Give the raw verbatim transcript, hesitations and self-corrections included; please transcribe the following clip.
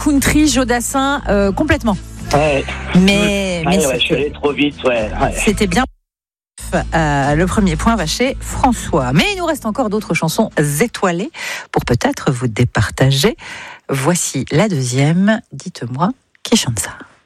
country, Jodassin, euh, complètement. Ouais. Mais, ah, mais ouais, je suis allé trop vite, ouais. ouais. C'était bien. Euh, le premier point va chez François. Mais il nous reste encore d'autres chansons étoilées pour peut-être vous départager. Voici la deuxième. Dites-moi qui chante ça.